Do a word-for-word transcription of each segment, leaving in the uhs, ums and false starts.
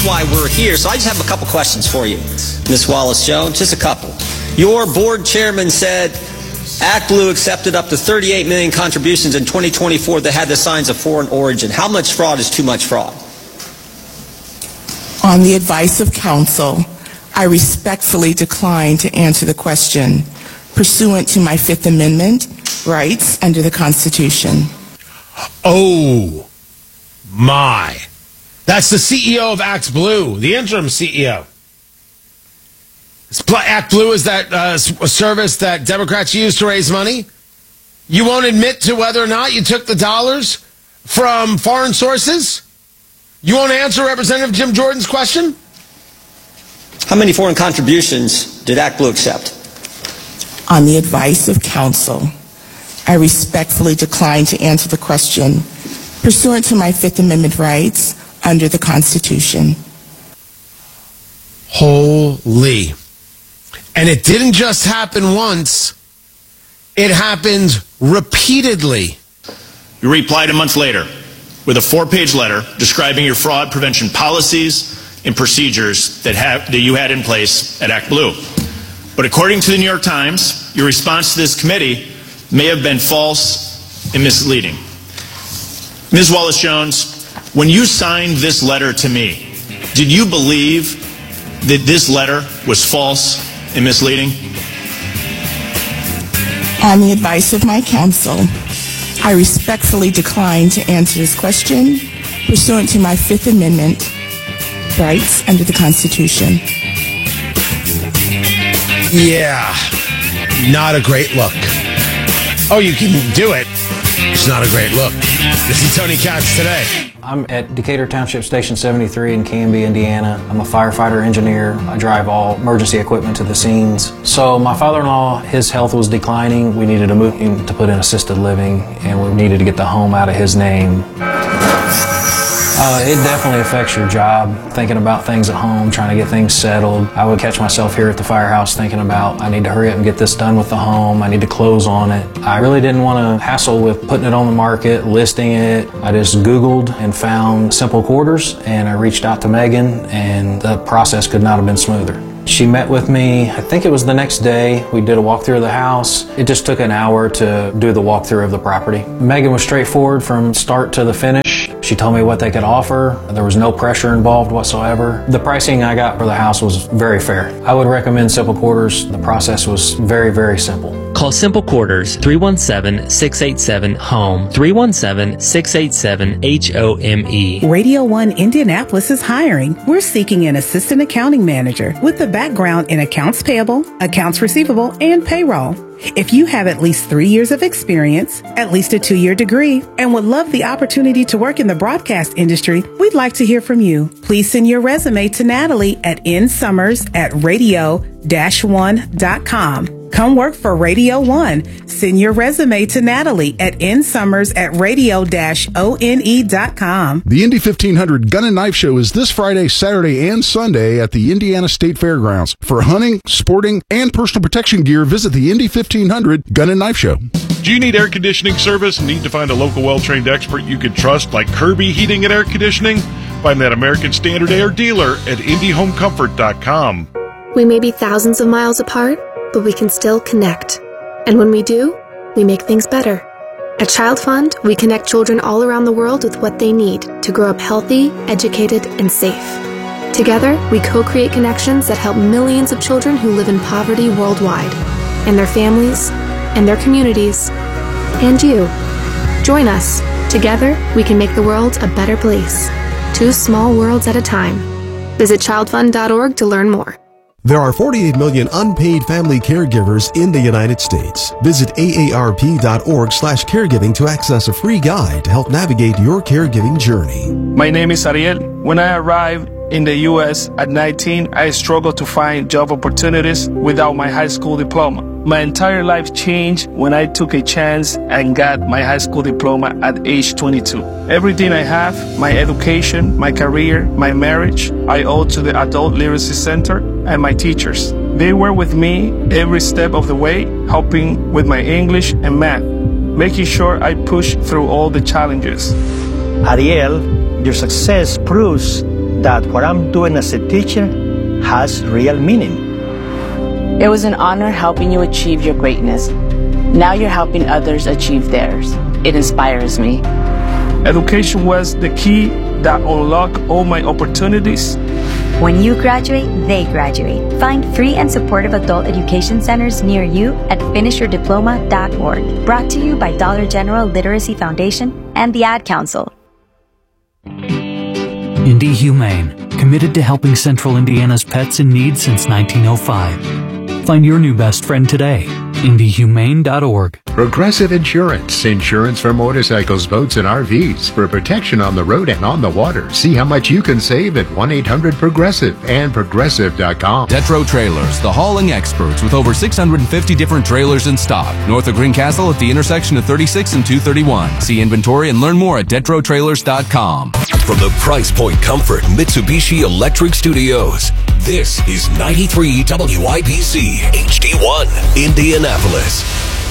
that's why we're here. So I just have a couple questions for you, Miz Wallace-Jones, just a couple. Your board chairman said ActBlue accepted up to thirty-eight million contributions in twenty twenty-four that had the signs of foreign origin. How much fraud is too much fraud? On the advice of counsel, I respectfully decline to answer the question pursuant to my Fifth Amendment rights under the Constitution. Oh, my. That's the C E O of ActBlue, the interim C E O. ActBlue is that uh, service that Democrats use to raise money. You won't admit to whether or not you took the dollars from foreign sources? You won't answer Representative Jim Jordan's question? How many foreign contributions did ActBlue accept? On the advice of counsel, I respectfully decline to answer the question pursuant to my Fifth Amendment rights under the Constitution. Holy. And it didn't just happen once. It happened repeatedly. You replied a month later with a four-page letter describing your fraud prevention policies and procedures that, have, that you had in place at ActBlue. But according to the New York Times, your response to this committee may have been false and misleading. Miz Wallace-Jones, when you signed this letter to me, did you believe that this letter was false and misleading? On the advice of my counsel, I respectfully decline to answer this question pursuant to my Fifth Amendment rights under the Constitution. Yeah, not a great look. Oh, you can do it. It's not a great look. This is Tony Katz today. I'm at Decatur Township Station seventy-three in Canby, Indiana. I'm a firefighter engineer. I drive all emergency equipment to the scenes. So my father-in-law, his health was declining. We needed to move him to put in assisted living, and we needed to get the home out of his name. Uh, it definitely affects your job, thinking about things at home, trying to get things settled. I would catch myself here at the firehouse thinking about, I need to hurry up and get this done with the home. I need to close on it. I really didn't want to hassle with putting it on the market, listing it. I just Googled and found Simple Quarters, and I reached out to Megan, and the process could not have been smoother. She met with me, I think it was the next day. We did a walkthrough of the house. It just took an hour to do the walkthrough of the property. Megan was straightforward from start to the finish. She told me what they could offer. There was no pressure involved whatsoever. The pricing I got for the house was very fair. I would recommend Simple Quarters. The process was very, very simple. Call Simple Quarters, three one seven, six eight seven, HOME, three one seven, six eight seven, H O M E. Radio one Indianapolis is hiring. We're seeking an assistant accounting manager with a background in accounts payable, accounts receivable, and payroll. If you have at least three years of experience, at least a two-year degree, and would love the opportunity to work in the broadcast industry, we'd like to hear from you. Please send your resume to Natalie at nsummers at radio dash one dot com. Come work for Radio one. Send your resume to Natalie at nsummers at radio dash one dot com. The Indy fifteen hundred Gun and Knife Show is this Friday, Saturday, and Sunday at the Indiana State Fairgrounds. For hunting, sporting, and personal protection gear, visit the Indy fifteen hundred Gun and Knife Show. Do you need air conditioning service and need to find a local well-trained expert you can trust like Kirby Heating and Air Conditioning? Find that American Standard Air dealer at indy home comfort dot com. We may be thousands of miles apart, but we can still connect. And when we do, we make things better. At Child Fund, we connect children all around the world with what they need to grow up healthy, educated, and safe. Together, we co-create connections that help millions of children who live in poverty worldwide, and their families, and their communities, and you. Join us. Together, we can make the world a better place. Two small worlds at a time. Visit child fund dot org to learn more. There are forty-eight million unpaid family caregivers in the United States. Visit A A R P dot org slash caregiving to access a free guide to help navigate your caregiving journey. My name is Ariel. When I arrived in the U S at nineteen, I struggled to find job opportunities without my high school diploma. My entire life changed when I took a chance and got my high school diploma at age twenty-two. Everything I have, my education, my career, my marriage, I owe to the Adult Literacy Center and my teachers. They were with me every step of the way, helping with my English and math, making sure I pushed through all the challenges. Ariel, your success proves that what I'm doing as a teacher has real meaning. It was an honor helping you achieve your greatness. Now you're helping others achieve theirs. It inspires me. Education was the key that unlocked all my opportunities. When you graduate, they graduate. Find free and supportive adult education centers near you at finish your diploma dot org. Brought to you by Dollar General Literacy Foundation and the Ad Council. Indy Humane, committed to helping Central Indiana's pets in need since nineteen oh five. Find your new best friend today. Indy Humane dot org. Progressive Insurance. Insurance for motorcycles, boats, and R Vs. For protection on the road and on the water. See how much you can save at one eight hundred progressive and progressive dot com. Detro Trailers, the hauling experts with over six hundred fifty different trailers in stock. North of Greencastle at the intersection of thirty-six and two thirty-one. See inventory and learn more at detro trailers dot com. From the Price Point Comfort Mitsubishi Electric Studios, this is ninety-three W I B C H D one, Indianapolis.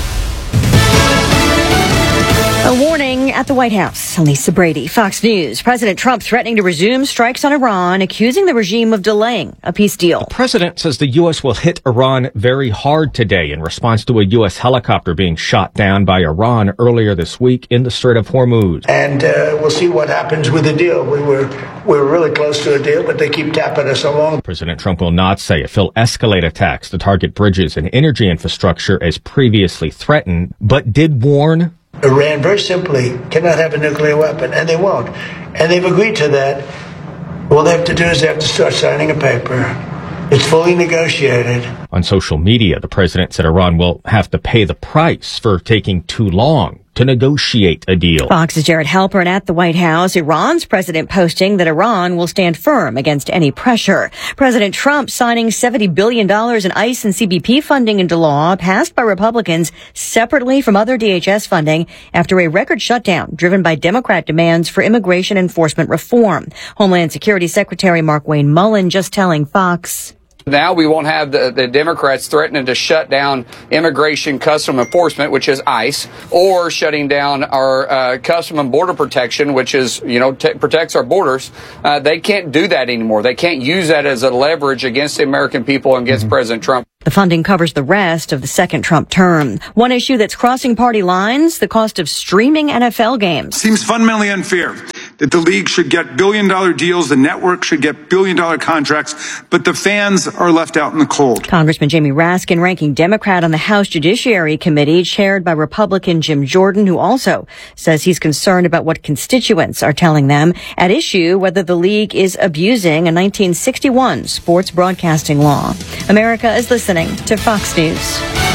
A warning at the White House. Lisa Brady, Fox News. President Trump threatening to resume strikes on Iran, accusing the regime of delaying a peace deal. The president says the U S will hit Iran very hard today in response to a U S helicopter being shot down by Iran earlier this week in the Strait of Hormuz. And uh, we'll see what happens with the deal. We were we were really close to a deal, but they keep tapping us along. President Trump will not say if he'll escalate attacks to target bridges and energy infrastructure as previously threatened, but did warn Iran, very simply, cannot have a nuclear weapon, and they won't. And they've agreed to that. All they have to do is they have to start signing a paper. It's fully negotiated. On social media, the president said Iran will have to pay the price for taking too long to negotiate a deal. Fox's Jared Halpern at the White House. Iran's president posting that Iran will stand firm against any pressure. President Trump signing seventy billion dollars in ICE and C B P funding into law passed by Republicans separately from other D H S funding after a record shutdown driven by Democrat demands for immigration enforcement reform. Homeland Security Secretary Markwayne Mullin just telling Fox. Now we won't have the, the Democrats threatening to shut down Immigration Custom Enforcement, which is ICE, or shutting down our uh, Custom and Border Protection, which is, you know, t- protects our borders. Uh, they can't do that anymore. They can't use that as a leverage against the American people and against mm-hmm. President Trump. The funding covers the rest of the second Trump term. One issue that's crossing party lines, the cost of streaming N F L games. Seems fundamentally unfair that the league should get billion dollar deals, the network should get billion dollar contracts, but the fans are left out in the cold. Congressman Jamie Raskin, ranking Democrat on the House Judiciary Committee, chaired by Republican Jim Jordan, who also says he's concerned about what constituents are telling them at issue whether the league is abusing a nineteen sixty-one sports broadcasting law. America is listening to Fox News.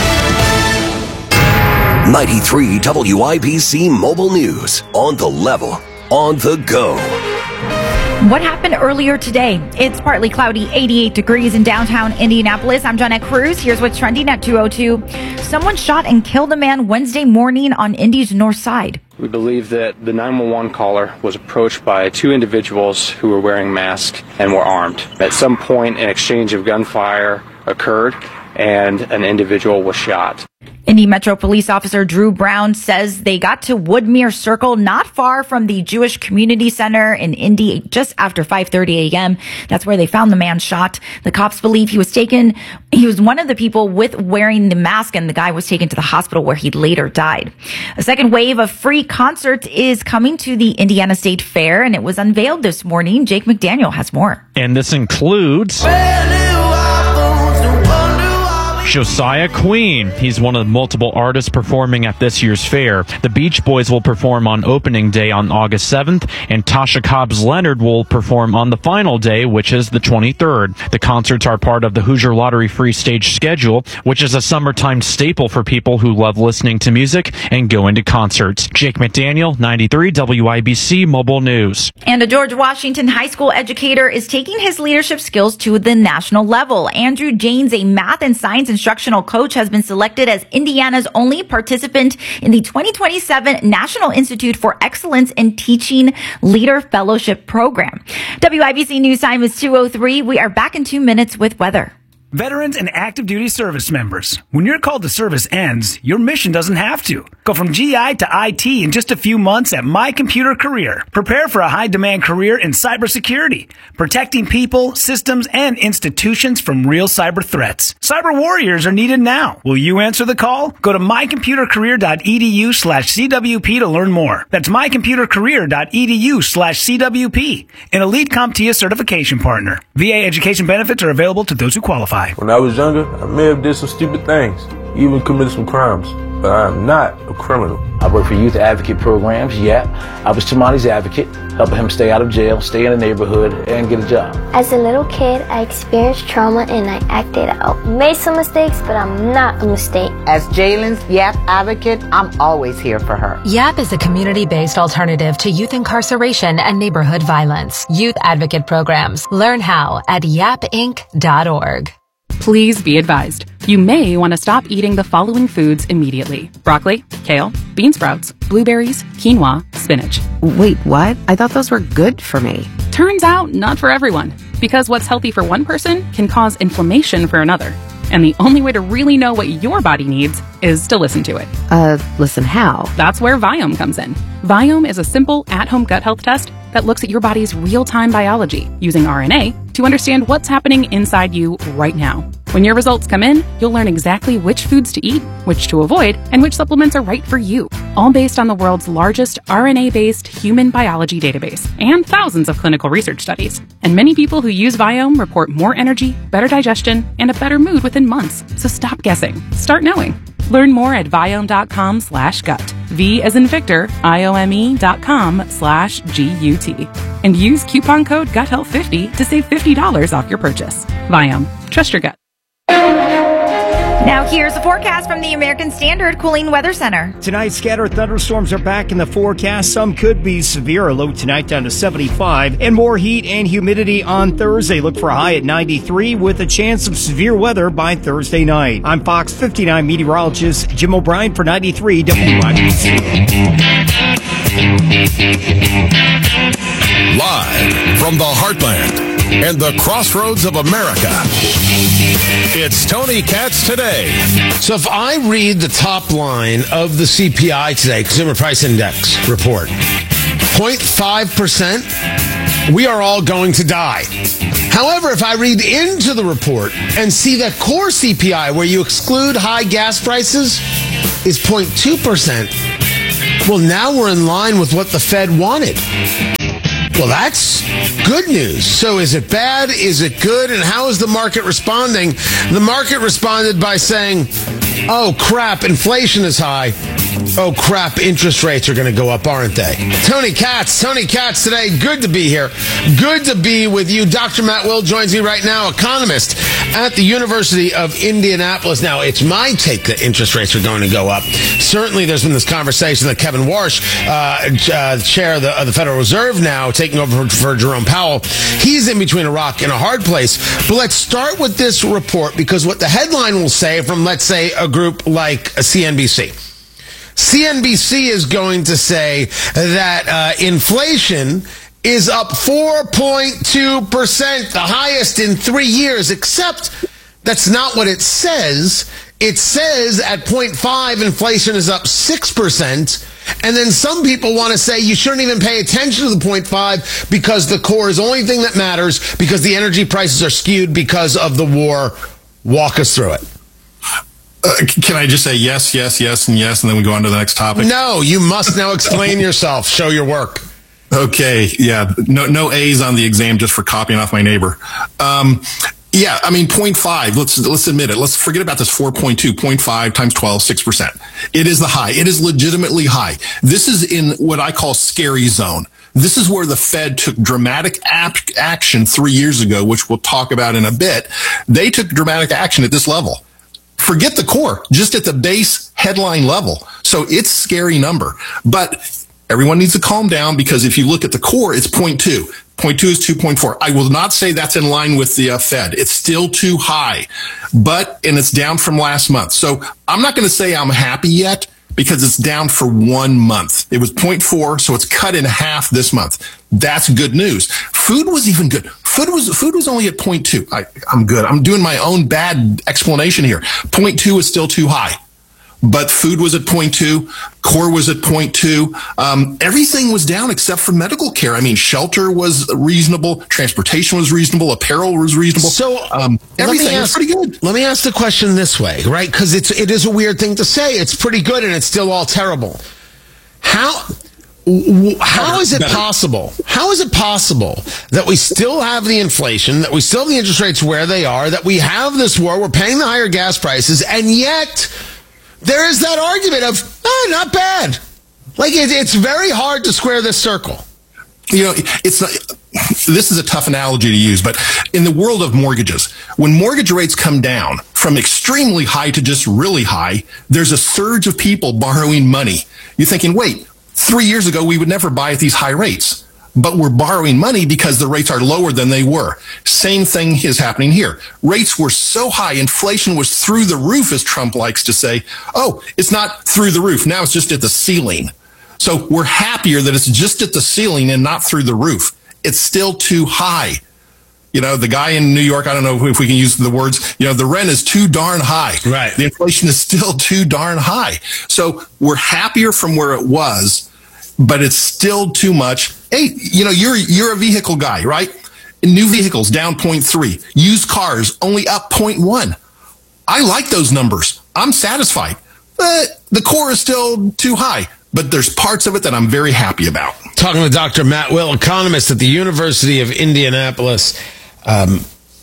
ninety-three W I B C Mobile News. On the level, on the go. What happened earlier today? It's partly cloudy, eighty-eight degrees in downtown Indianapolis. I'm Jonette Cruz. Here's what's trending at two oh two. Someone shot and killed a man Wednesday morning on Indy's north side. We believe that the nine one one caller was approached by two individuals who were wearing masks and were armed. At some point, an exchange of gunfire occurred and an individual was shot. Indy Metro Police Officer Drew Brown says they got to Woodmere Circle, not far from the Jewish Community Center in Indy, just after five thirty a.m. That's where they found the man shot. The cops believe he was taken, he was one of the people with wearing the mask, and the guy was taken to the hospital where he later died. A second wave of free concerts is coming to the Indiana State Fair, and it was unveiled this morning. Jake McDaniel has more. And this includes Josiah Queen. He's one of the multiple artists performing at this year's fair. The Beach Boys will perform on opening day on August seventh, and Tasha Cobbs Leonard will perform on the final day, which is the twenty-third. The concerts are part of the Hoosier Lottery Free Stage schedule, which is a summertime staple for people who love listening to music and going to concerts. Jake McDaniel, ninety-three W I B C Mobile News. And a George Washington High School educator is taking his leadership skills to the national level. Andrew Janes, a math and science instructional coach, has been selected as Indiana's only participant in the twenty twenty-seven National Institute for Excellence in Teaching Leader Fellowship Program. W I B C News time is two oh three. We are back in two minutes with weather. Veterans and active duty service members, when your call to service ends, your mission doesn't have to. Go from G I to I T in just a few months at My Computer Career. Prepare for a high-demand career in cybersecurity, protecting people, systems, and institutions from real cyber threats. Cyber warriors are needed now. Will you answer the call? Go to mycomputercareer.edu slash CWP to learn more. That's mycomputercareer.edu slash CWP, an elite CompTIA certification partner. V A education benefits are available to those who qualify. When I was younger, I may have did some stupid things, even committed some crimes, but I am not a criminal. I work for youth advocate programs, yeah. I was Tamani's advocate, helping him stay out of jail, stay in the neighborhood, and get a job. As a little kid, I experienced trauma and I acted out. Made some mistakes, but I'm not a mistake. As Jalen's YAP advocate, I'm always here for her. YAP is a community-based alternative to youth incarceration and neighborhood violence. Youth advocate programs. Learn how at yap inc dot org. Please be advised, you may want to stop eating the following foods immediately. Broccoli, kale, bean sprouts, blueberries, quinoa, spinach. Wait, what? I thought those were good for me. Turns out, not for everyone. Because what's healthy for one person can cause inflammation for another. And the only way to really know what your body needs is to listen to it. Uh, listen how? That's where Viome comes in. Viome is a simple at-home gut health test that looks at your body's real-time biology using R N A to understand what's happening inside you right now. When your results come in, you'll learn exactly which foods to eat, which to avoid, and which supplements are right for you. All based on the world's largest R N A-based human biology database and thousands of clinical research studies. And many people who use Viome report more energy, better digestion, and a better mood within months. So stop guessing. Start knowing. Learn more at Viome.com slash gut. V as in Victor, I-O-M-E dot com slash G-U-T. And use coupon code gut health fifty to save fifty dollars off your purchase. Viome. Trust your gut. Now here's a forecast from the American Standard Cooling Weather Center. Tonight, scattered thunderstorms are back in the forecast. Some could be severe. A low tonight down to seventy-five. And more heat and humidity on Thursday. Look for a high at ninety-three with a chance of severe weather by Thursday night. I'm Fox fifty-nine meteorologist Jim O'Brien for ninety-three W I B C. Live from the heartland and the crossroads of America, it's Tony Katz Today. So if I read the top line of the C P I today, Consumer Price Index report, zero point five percent, we are all going to die. However, if I read into the report and see that core C P I, where you exclude high gas prices, is zero point two percent, well, now we're in line with what the Fed wanted. Well, that's good news. So is it bad? Is it good? And how is the market responding? The market responded by saying, oh, crap, inflation is high. Oh, crap, interest rates are going to go up, aren't they? Tony Katz, Tony Katz today. Good to be here. Good to be with you. Doctor Matt Will joins me right now, economist at the University of Indianapolis. Now, it's my take that interest rates are going to go up. Certainly, there's been this conversation that Kevin Warsh, uh, uh, chair of the, of the Federal Reserve now, taking over for, for Jerome Powell, he's in between a rock and a hard place. But let's start with this report, because what the headline will say from, let's say, a group like C N B C. C N B C is going to say that uh, inflation is up four point two percent, the highest in three years, except that's not what it says. It says at zero point five, inflation is up six percent. And then some people want to say you shouldn't even pay attention to the zero point five because the core is the only thing that matters, because the energy prices are skewed because of the war. Walk us through it. Uh, can I just say yes, yes, yes, and yes, and then we go on to the next topic? No, you must now explain yourself. Show your work. Okay, yeah, no, no A's on the exam just for copying off my neighbor. Um, yeah, I mean, zero point five, let's, let's admit it. Let's forget about this four point two, zero point five times twelve, six percent. It is the high. It is legitimately high. This is in what I call scary zone. This is where the Fed took dramatic ap- action three years ago, which we'll talk about in a bit. They took dramatic action at this level. Forget the core, just at the base headline level. So it's a scary number. But everyone needs to calm down, because if you look at the core, it's zero point two. zero point two is two point four. I will not say that's in line with the uh, Fed. It's still too high, but, and it's down from last month. So I'm not going to say I'm happy yet, because it's down for one month. It was zero point four, so it's cut in half this month. That's good news. Food was even good. Food was food was only at zero point two. I, I'm good. I'm doing my own bad explanation here. zero point two is still too high. But food was at zero point two, core was at zero point two. Um, everything was down except for medical care. I mean, shelter was reasonable, transportation was reasonable, apparel was reasonable. So um, everything ask, was pretty good. Let me ask the question this way, right? Because it's it is a weird thing to say. It's pretty good, and it's still all terrible. How? How is it possible? How is it possible that we still have the inflation, that we still have the interest rates where they are, that we have this war, we're paying the higher gas prices, and yet there is that argument of, oh, not bad. Like, it, it's very hard to square this circle. You know, it's not, this is a tough analogy to use, but in the world of mortgages, when mortgage rates come down from extremely high to just really high, there's a surge of people borrowing money. You're thinking, wait, three years ago, we would never buy at these high rates. But we're borrowing money because the rates are lower than they were. Same thing is happening here. Rates were so high, inflation was through the roof, as Trump likes to say. Oh, it's not through the roof. Now it's just at the ceiling. So we're happier that it's just at the ceiling and not through the roof. It's still too high. You know, the guy in New York, I don't know if we can use the words, you know, the rent is too darn high. Right. The inflation is still too darn high. So we're happier from where it was, but it's still too much. Hey, you know, you're you're a vehicle guy, right? New vehicles down zero point three. Used cars only up zero point one. I like those numbers. I'm satisfied. But the core is still too high. But there's parts of it that I'm very happy about. Talking with Doctor Matt Will, economist at the University of Indianapolis. Um,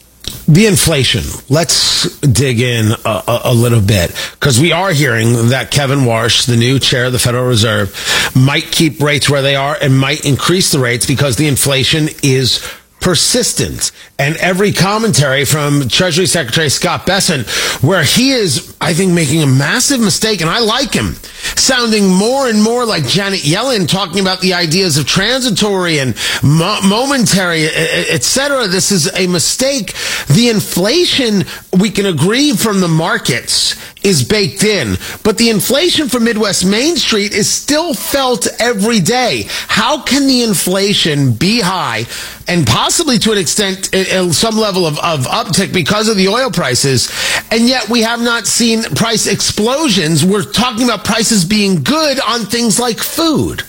the inflation. Let's dig in a, a, a little bit, because we are hearing that Kevin Warsh, the new chair of the Federal Reserve, might keep rates where they are and might increase the rates because the inflation is persistent. And every commentary from Treasury Secretary Scott Bessent, where he is, I think, making a massive mistake, and I like him, sounding more and more like Janet Yellen, talking about the ideas of transitory and mo- momentary, et cetera. This is a mistake. The inflation, we can agree from the markets, is baked in, but the inflation for Midwest Main Street is still felt every day. How can the inflation be high and possibly to an extent some level of, of uptick because of the oil prices, and yet we have not seen price explosions? We're talking about prices being good on things like food.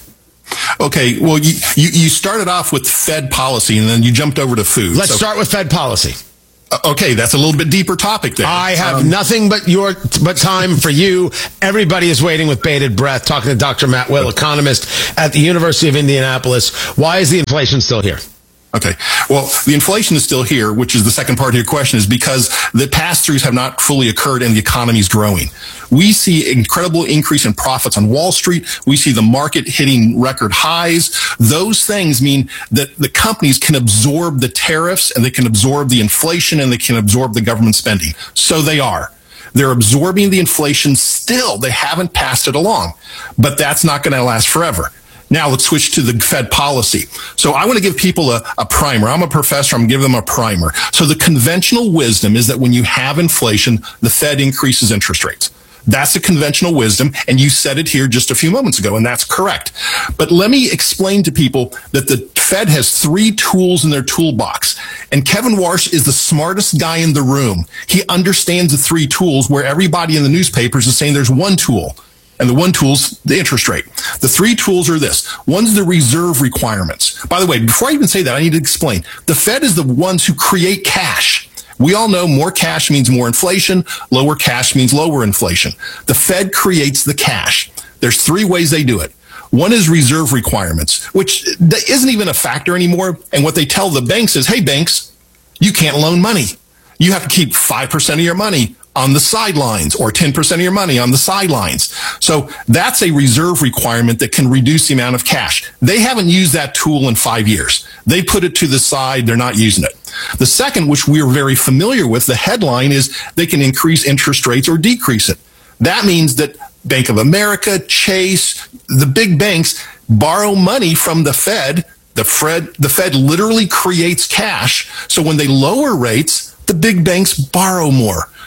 Okay, well, you, you, you started off with Fed policy, and then you jumped over to food. Let's so, start with Fed policy. Okay, that's a little bit deeper topic there. I have um, nothing but your but time for you. Everybody is waiting with bated breath. Talking to Doctor Matt Will, economist at the University of Indianapolis. Why is the inflation still here? Okay. Well, the inflation is still here, which is the second part of your question, is because the pass-throughs have not fully occurred and the economy is growing. We see incredible increase in profits on Wall Street. We see the market hitting record highs. Those things mean that the companies can absorb the tariffs and they can absorb the inflation and they can absorb the government spending. So they are. They're absorbing the inflation still. They haven't passed it along, but that's not going to last forever. Now let's switch to the Fed policy. So I want to give people a, a primer. I'm a professor. I'm giving them a primer. So the conventional wisdom is that when you have inflation, the Fed increases interest rates. That's the conventional wisdom, and you said it here just a few moments ago, and that's correct. But let me explain to people that the Fed has three tools in their toolbox, and Kevin Warsh is the smartest guy in the room. He understands the three tools where everybody in the newspapers is saying there's one tool. And the one tool's the interest rate. The three tools are this. One's the reserve requirements. By the way, before I even say that, I need to explain. The Fed is the ones who create cash. We all know more cash means more inflation. Lower cash means lower inflation. The Fed creates the cash. There's three ways they do it. One is reserve requirements, which isn't even a factor anymore. And what they tell the banks is, hey, banks, you can't loan money. You have to keep five percent of your money on the sidelines, or ten percent of your money on the sidelines. So that's a reserve requirement that can reduce the amount of cash. They haven't used that tool in five years. They put it to the side. They're not using it. The second, which we're very familiar with, the headline is they can increase interest rates or decrease it. That means that Bank of America, Chase, the big banks borrow money from the Fed. The Fed, the Fed literally creates cash. So when they lower rates, the big banks borrow more.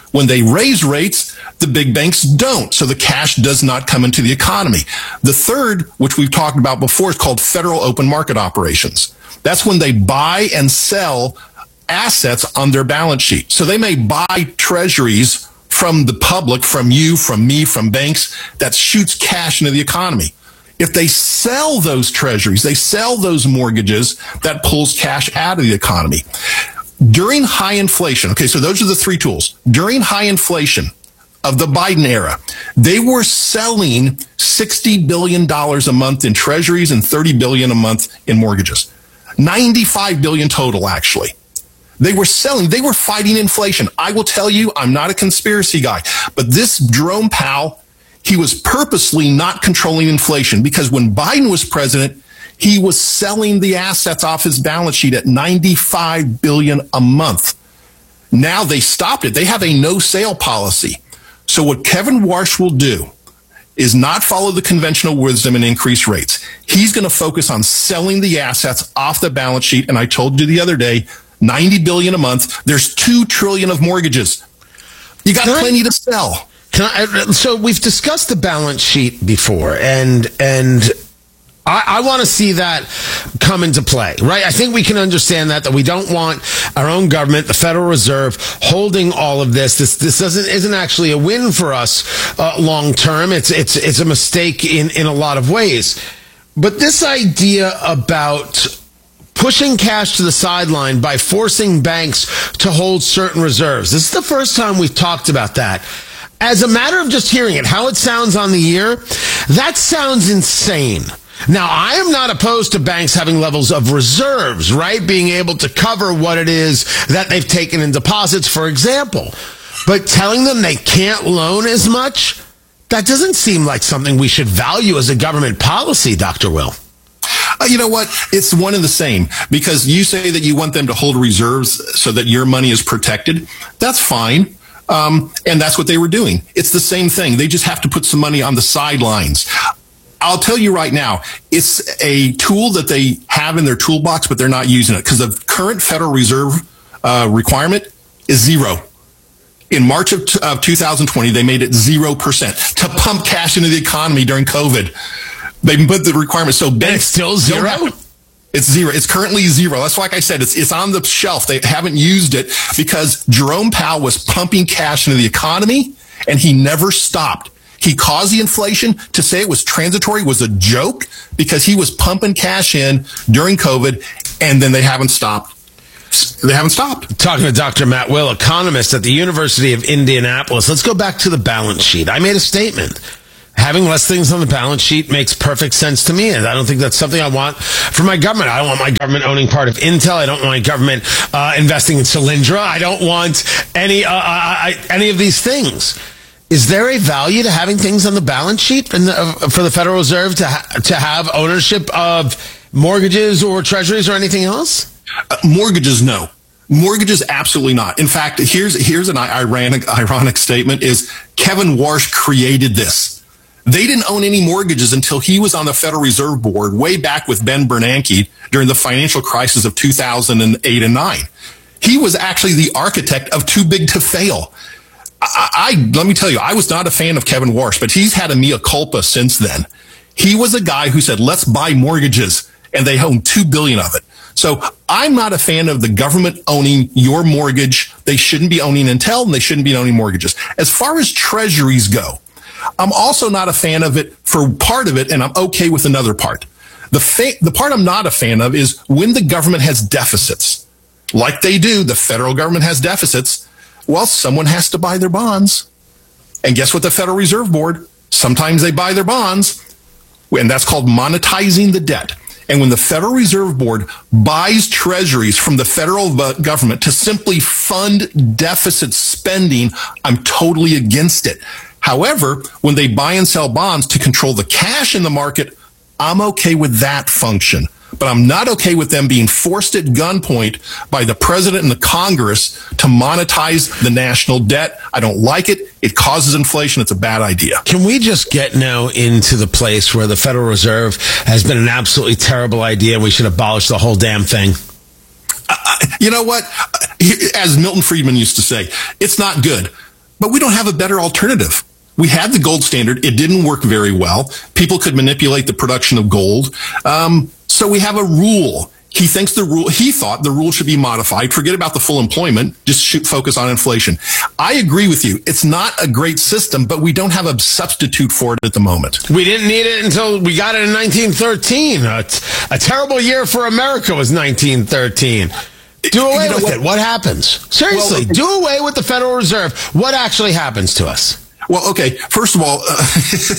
When they raise rates, the big banks don't. So the cash does not come into the economy. The third, which we've talked about before, is called federal open market operations. That's when they buy and sell assets on their balance sheet. So they may buy treasuries from the public, from you, from me, from banks, that shoots cash into the economy. If they sell those treasuries, they sell those mortgages, that pulls cash out of the economy. During high inflation, okay, so those are the three tools. During high inflation of the Biden era, they were selling sixty billion dollars a month in treasuries and thirty billion dollars a month in mortgages. ninety-five billion dollars total, actually. They were selling, they were fighting inflation. I will tell you, I'm not a conspiracy guy, but this Jerome Powell, he was purposely not controlling inflation, because when Biden was president, he was selling the assets off his balance sheet at ninety-five billion dollars a month. Now they stopped it. They have a no sale policy. So what Kevin Warsh will do is not follow the conventional wisdom and increase rates. He's going to focus on selling the assets off the balance sheet. And I told you the other day, ninety billion dollars a month. There's two trillion dollars of mortgages. You got Can plenty I, to sell. Can I, so we've discussed the balance sheet before, and and I, I want to see that come into play, right? I think we can understand that, that we don't want our own government, the Federal Reserve, holding all of this. This this doesn't isn't actually a win for us uh, long term. It's it's it's a mistake in in a lot of ways. But this idea about pushing cash to the sideline by forcing banks to hold certain reserves. This is the first time we've talked about that. As a matter of just hearing it, how it sounds on the ear, that sounds insane. Now, I am not opposed to banks having levels of reserves, right? Being able to cover what it is that they've taken in deposits, for example. But telling them they can't loan as much, that doesn't seem like something we should value as a government policy, Doctor Will. Uh, you know what? It's one and the same, because you say that you want them to hold reserves so that your money is protected. That's fine. Um, and that's what they were doing. It's the same thing. They just have to put some money on the sidelines. I'll tell you right now, it's a tool that they have in their toolbox, but they're not using it, because the current Federal Reserve uh, requirement is zero. In March of, t- of two thousand twenty, they made it zero percent to pump cash into the economy during COVID. They put the requirement. So banks it's still zero. It's zero. It's currently zero. That's like I said, it's it's on the shelf. They haven't used it because Jerome Powell was pumping cash into the economy, and he never stopped. He caused the inflation. To say it was transitory was a joke, because he was pumping cash in during COVID, and then they haven't stopped. They haven't stopped. Talking to Doctor Matt Will, economist at the University of Indianapolis. Let's go back to the balance sheet. I made a statement. Having less things on the balance sheet makes perfect sense to me, and I don't think that's something I want for my government. I don't want my government owning part of Intel. I don't want my government uh, investing in Solyndra. I don't want any uh, I, any of these things. Is there a value to having things on the balance sheet in the, uh, for the Federal Reserve to ha- to have ownership of mortgages or treasuries or anything else? Uh, mortgages, no. Mortgages, absolutely not. In fact, here's here's an ironic ironic statement: is Kevin Warsh created this. They didn't own any mortgages until he was on the Federal Reserve Board way back with Ben Bernanke during the financial crisis of two thousand eight and nine. He was actually the architect of Too Big to Fail. I, I let me tell you, I was not a fan of Kevin Warsh, but he's had a mea culpa since then. He was a guy who said, let's buy mortgages, and they own two billion of it. So I'm not a fan of the government owning your mortgage. They shouldn't be owning Intel, and they shouldn't be owning mortgages. As far as treasuries go, I'm also not a fan of it for part of it, and I'm okay with another part. The fa- the part I'm not a fan of is when the government has deficits. Like they do, the federal government has deficits. Well, someone has to buy their bonds. And guess what, the Federal Reserve Board? Sometimes they buy their bonds, and that's called monetizing the debt. And when the Federal Reserve Board buys treasuries from the federal government to simply fund deficit spending, I'm totally against it. However, when they buy and sell bonds to control the cash in the market, I'm okay with that function. But I'm not okay with them being forced at gunpoint by the president and the Congress to monetize the national debt. I don't like it. It causes inflation. It's a bad idea. Can we just get now into the place where the Federal Reserve has been an absolutely terrible idea and we should abolish the whole damn thing? Uh, you know what? As Milton Friedman used to say, it's not good. but we don't have a better alternative. We had the gold standard. It didn't work very well. People could manipulate the production of gold. Um, so we have a rule. He thinks the rule, he thought the rule should be modified. Forget about the full employment. Just shoot, focus on inflation. I agree with you. It's not a great system, but we don't have a substitute for it at the moment. We didn't need it until we got it in nineteen thirteen. A, t- a terrible year for America was nineteen thirteen. Do away you know with what? it. What happens? Seriously, well, do away with the Federal Reserve. What actually happens to us? Well, okay. First of all, uh,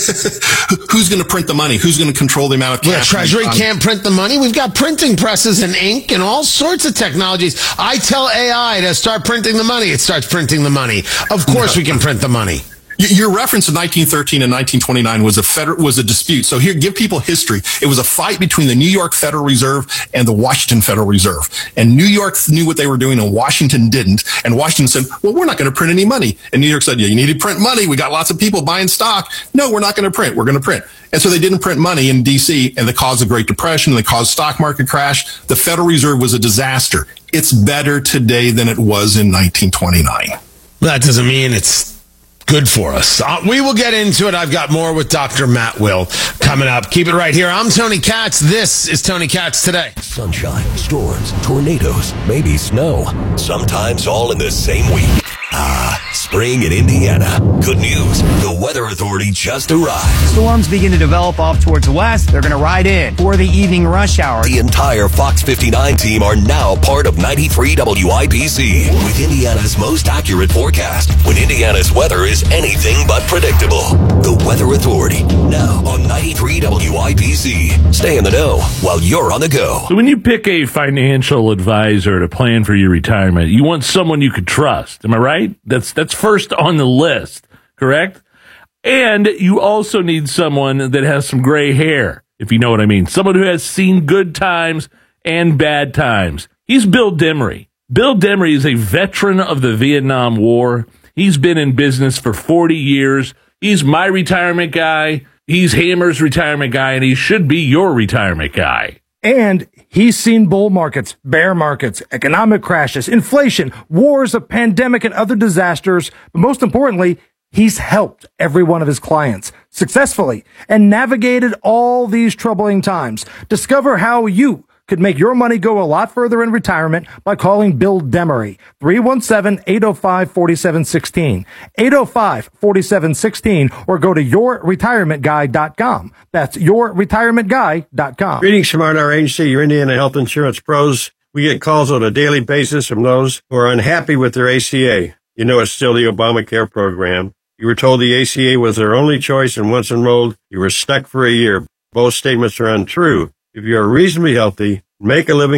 who's going to print the money? Who's going to control the amount of cash? The Treasury can't print the money. We've got printing presses and ink and all sorts of technologies. I tell A I to start printing the money. It starts printing the money. Of course we can print the money. Your reference to nineteen thirteen and nineteen twenty-nine was a federal, was a dispute. So here, give people history. It was a fight between the New York Federal Reserve and the Washington Federal Reserve. And New York knew what they were doing and Washington didn't. And Washington said, well, we're not going to print any money. And New York said, yeah, you need to print money. We got lots of people buying stock. No, we're not going to print. We're going to print. And so they didn't print money in D C, and they caused the Great Depression, and they caused stock market crash. The Federal Reserve was a disaster. It's better today than it was in nineteen twenty-nine. That doesn't mean it's good for us. Uh, we will get into it. I've got more with Doctor Matt Will coming up. Keep it right here. I'm Tony Katz. This is Tony Katz Today. Sunshine, storms, tornadoes, maybe snow. Sometimes all in the same week. Ah, spring in Indiana. Good news. The Weather Authority just arrived. Storms begin to develop off towards the west. They're going to ride in for the evening rush hour. The entire Fox fifty-nine team are now part of ninety-three W I B C with Indiana's most accurate forecast when Indiana's weather is anything but predictable. The Weather Authority, now on ninety-three W I B C. Stay in the know while you're on the go. So when you pick a financial advisor to plan for your retirement, you want someone you could trust. Am I right? That's that's first on the list, correct? And you also need someone that has some gray hair, if you know what I mean. Someone who has seen good times and bad times. He's Bill Demery. Bill Demery is a veteran of the Vietnam War. He's been in business for forty years. He's my retirement guy. He's Hammer's retirement guy, and he should be your retirement guy. And he's seen bull markets, bear markets, economic crashes, inflation, wars, a pandemic, and other disasters. But most importantly, he's helped every one of his clients successfully and navigated all these troubling times. Discover how you could make your money go a lot further in retirement by calling Bill Demery, three one seven, eight oh five, four seven one six, eight oh five, four seven one six, or go to your retirement guy dot com. That's your retirement guy dot com. Greetings from our agency, your Indiana Health Insurance Pros. We get calls on a daily basis from those who are unhappy with their A C A. You know it's still the Obamacare program. You were told the A C A was their only choice, and once enrolled, you were stuck for a year. Both statements are untrue. If you are reasonably healthy, make a living